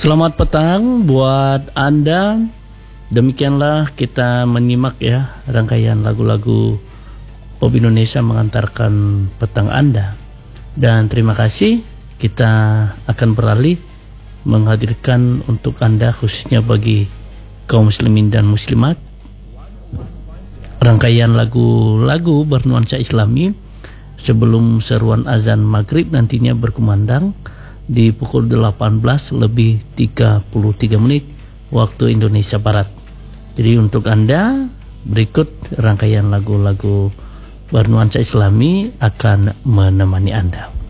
Selamat petang buat Anda. Demikianlah kita menyimak ya rangkaian lagu-lagu pop Indonesia mengantarkan petang Anda. Dan terima kasih, kita akan beralih menghadirkan untuk Anda khususnya bagi kaum muslimin dan muslimat rangkaian lagu-lagu bernuansa Islami sebelum seruan azan maghrib nantinya berkumandang di pukul 18:33 waktu Indonesia Barat. Jadi untuk Anda berikut rangkaian lagu-lagu bernuansa Islami akan menemani Anda.